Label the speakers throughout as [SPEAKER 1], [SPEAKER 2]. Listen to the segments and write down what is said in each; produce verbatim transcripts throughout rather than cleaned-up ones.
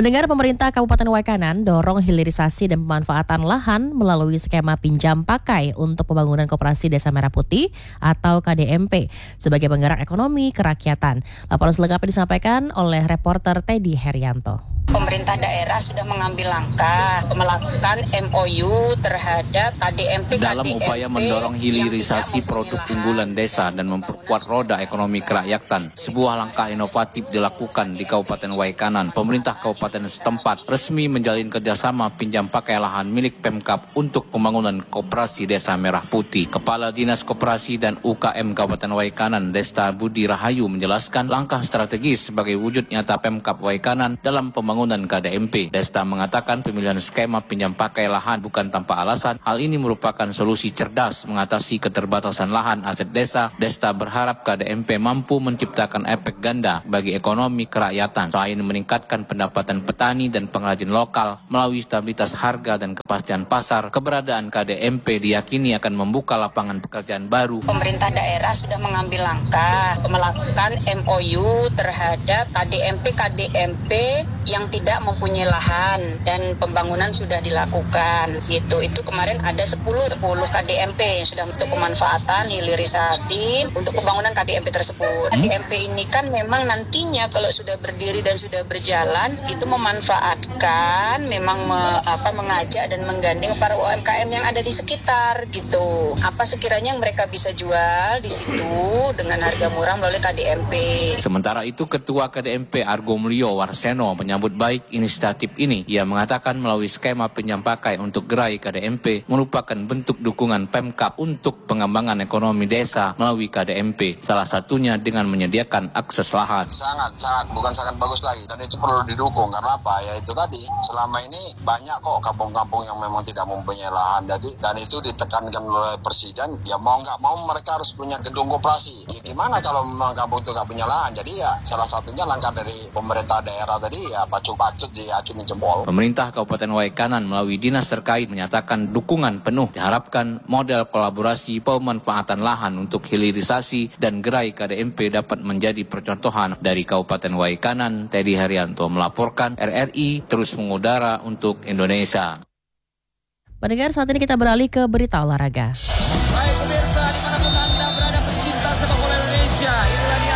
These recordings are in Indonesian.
[SPEAKER 1] Pendengar, pemerintah Kabupaten Waikanan dorong hilirisasi dan pemanfaatan lahan melalui skema pinjam pakai untuk pembangunan Koperasi Desa Merah Putih atau K D M P sebagai penggerak ekonomi kerakyatan. Laporan selengkapnya disampaikan oleh reporter Teddy Herianto.
[SPEAKER 2] Pemerintah daerah sudah mengambil langkah melakukan M O U terhadap K D M P
[SPEAKER 3] dalam upaya mendorong hilirisasi produk unggulan desa dan memperkuat roda ekonomi kerakyatan. Sebuah langkah inovatif dilakukan di Kabupaten Waikanan. Pemerintah kabupaten setempat resmi menjalin kerjasama pinjam pakai lahan milik Pemkab untuk pembangunan Koperasi Desa Merah Putih. Kepala Dinas Koperasi dan U K M Kabupaten Waikanan, Desta Budi Rahayu, menjelaskan langkah strategis sebagai wujud nyata Pemkab Waikanan dalam pembangunan K D M P. Desta mengatakan pemilihan skema pinjam pakai lahan bukan tanpa alasan. Hal ini merupakan solusi cerdas mengatasi keterbatasan lahan aset desa. Desta berharap K D M P mampu menciptakan efek ganda bagi ekonomi kerakyatan, selain meningkatkan pendapatan petani dan pengrajin lokal melalui stabilitas harga dan kepastian pasar. Keberadaan K D M P diyakini akan membuka lapangan pekerjaan baru.
[SPEAKER 2] Pemerintah daerah sudah mengambil langkah melakukan M O U terhadap K D M P K D M P yang tidak mempunyai lahan dan pembangunan sudah dilakukan gitu. Itu kemarin ada sepuluh K D M P yang sudah untuk pemanfaatan hilirisasi untuk pembangunan K D M P tersebut. K D M P ini kan memang nantinya kalau sudah berdiri dan sudah berjalan itu memanfaatkan, memang me, apa mengajak dan menggandeng para U M K M yang ada di sekitar gitu. Apa sekiranya yang mereka bisa jual di situ dengan harga murah melalui K D M P.
[SPEAKER 3] Sementara itu Ketua K D M P Argo Mulyo Warseno menyambut baik inisiatif ini. Ia mengatakan melalui skema pinjam pakai untuk gerai K D M P merupakan bentuk dukungan Pemkab untuk pengembangan ekonomi desa melalui K D M P. Salah satunya dengan menyediakan akses lahan.
[SPEAKER 4] Sangat, sangat, bukan sangat bagus lagi. Dan itu perlu didukung. Karena apa? Ya itu tadi. Selama ini banyak kok kampung-kampung yang memang tidak mempunyai lahan. Jadi, dan itu ditekankan oleh Presiden. Ya mau nggak mau mereka harus punya gedung koperasi. Ya gimana kalau memang kampung itu nggak punya lahan? Jadi ya salah satunya langkah dari pemerintah daerah tadi ya patut diacungi jempol.
[SPEAKER 3] Pemerintah Kabupaten Waikanan melalui dinas terkait menyatakan dukungan penuh. Diharapkan model kolaborasi pemanfaatan lahan untuk hilirisasi dan gerai K D M P dapat menjadi percontohan. Dari Kabupaten Waikanan, Teddy Herianto melaporkan. R R I terus mengudara untuk Indonesia.
[SPEAKER 1] Pendengar, saat ini kita beralih ke berita olahraga.
[SPEAKER 5] Baik pemirsa, dimanapun Anda berada pecinta sepak bola Indonesia, inilah dia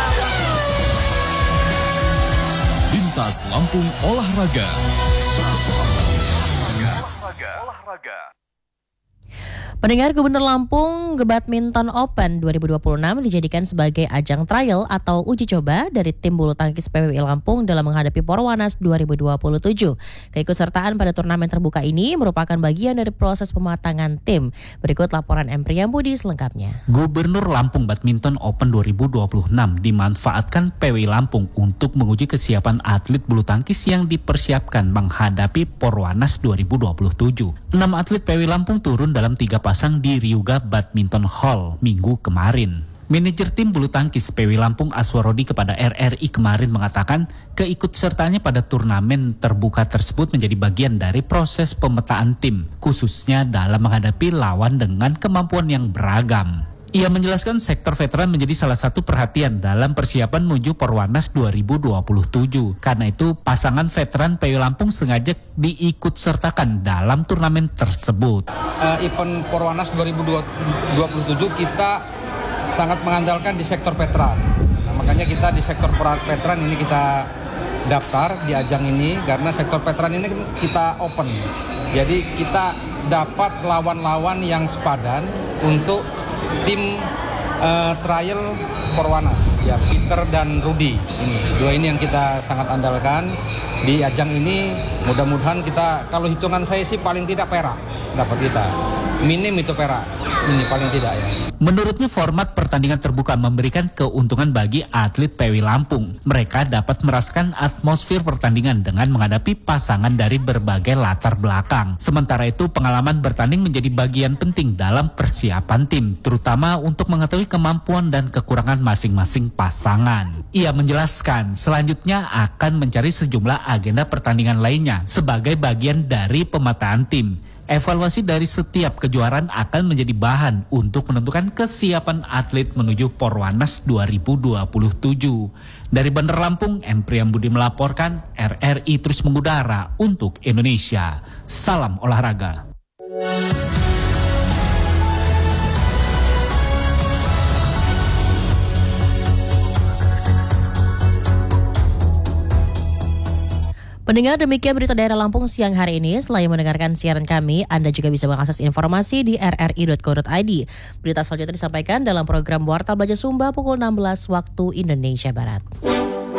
[SPEAKER 6] Lintas Lampung Olahraga.
[SPEAKER 1] Pendengar, Gubernur Lampung Badminton Open dua ribu dua puluh enam dijadikan sebagai ajang trial atau uji coba dari tim bulu tangkis P W I Lampung dalam menghadapi Porwanas dua ribu dua puluh tujuh. Keikutsertaan pada turnamen terbuka ini merupakan bagian dari proses pematangan tim. Berikut laporan M. Priyambudi selengkapnya.
[SPEAKER 7] Gubernur Lampung Badminton Open dua ribu dua puluh enam dimanfaatkan P W I Lampung untuk menguji kesiapan atlet bulu tangkis yang dipersiapkan menghadapi Porwanas dua ribu dua puluh tujuh. Enam atlet P W I Lampung turun dalam tiga pasang di Ryuga Badminton Hall minggu kemarin. Manajer tim bulu tangkis P W I Lampung Aswarodi kepada R R I kemarin mengatakan keikutsertaannya pada turnamen terbuka tersebut menjadi bagian dari proses pemetaan tim, khususnya dalam menghadapi lawan dengan kemampuan yang beragam. Ia menjelaskan sektor veteran menjadi salah satu perhatian dalam persiapan menuju Porwanas dua ribu dua puluh tujuh. Karena itu, pasangan veteran P W I Lampung sengaja diikutsertakan dalam turnamen tersebut.
[SPEAKER 8] Uh, event Porwanas dua ribu dua puluh tujuh kita sangat mengandalkan di sektor veteran. Nah, makanya kita di sektor veteran ini kita daftar di ajang ini karena sektor veteran ini kita open. Jadi kita dapat lawan-lawan yang sepadan untuk tim uh, trial Porwanas, ya Peter dan Rudy. Ini dua ini yang kita sangat andalkan di ajang ini. Mudah-mudahan kita, kalau hitungan saya sih paling tidak perak dapat kita. Minim itu perak, ini paling tidak ya.
[SPEAKER 7] Menurutnya format pertandingan terbuka memberikan keuntungan bagi atlet P W I Lampung. Mereka dapat merasakan atmosfer pertandingan dengan menghadapi pasangan dari berbagai latar belakang. Sementara itu pengalaman bertanding menjadi bagian penting dalam persiapan tim, terutama untuk mengetahui kemampuan dan kekurangan masing-masing pasangan. Ia menjelaskan selanjutnya akan mencari sejumlah agenda pertandingan lainnya sebagai bagian dari pemetaan tim. Evaluasi dari setiap kejuaraan akan menjadi bahan untuk menentukan kesiapan atlet menuju Porwanas dua ribu dua puluh tujuh. Dari Bandar Lampung, M. Priyambudi melaporkan, R R I terus mengudara untuk Indonesia. Salam olahraga.
[SPEAKER 1] Pendengar, demikian berita daerah Lampung siang hari ini. Selain mendengarkan siaran kami, Anda juga bisa mengakses informasi di r r i dot co dot i d. Berita selanjutnya disampaikan dalam program Warta Belajar Sumba pukul enam belas waktu Indonesia Barat.